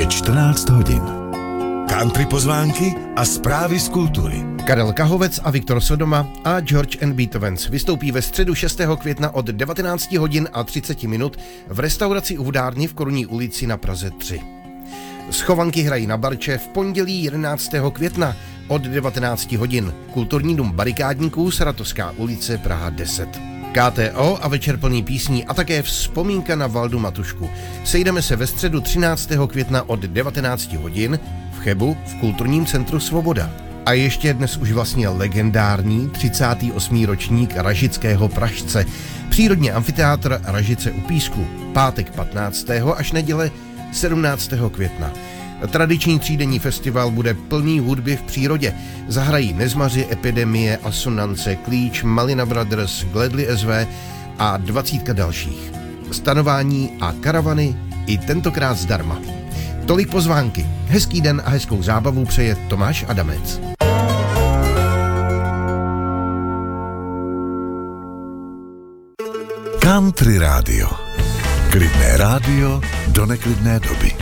Je 14 hodin. Country pozvánky a zprávy z kultury. Karel Kahovec a Viktor Sodoma a George and Beethovens vystoupí ve středu 6. května od 19 hodin a 30 minut v restauraci u Vodárny v Korunní ulici na Praze 3. Schovanky hrají na Barče v pondělí 11. května od 19 hodin. Kulturní dům Barikádníků, Saratovská ulice, Praha 10. KTO a večer plný písní a také vzpomínka na Valdu Matušku. Sejdeme se ve středu 13. května od 19 hodin v Chebu v Kulturním centru Svoboda. A ještě dnes už vlastně legendární 38. ročník Ražického Pražce. Přírodní amfiteátr Ražice u Písku. Pátek 15. až neděle 17. května. Tradiční třídenní festival bude plný hudby v přírodě. Zahrají Nezmaři, Epidemie, Asonance, Klíč, Malina Brothers, Gledly SV a 20 dalších. Stanování a karavany i tentokrát zdarma. Tolik pozvánky. Hezký den a hezkou zábavu přeje Tomáš Adamec. Country rádio. Klidné rádio do neklidné doby.